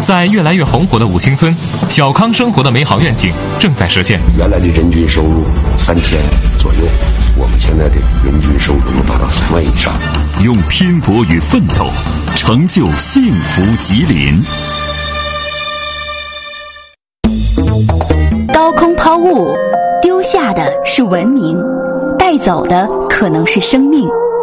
在越来越红火的五星村，小康生活的美好愿景正在实现。 原来的人均收入3000左右，我们现在的人均收入能达到3万以上。 用拼搏与奋斗成就幸福吉林。 高空抛物，丢下的是文明，带走的可能是生命。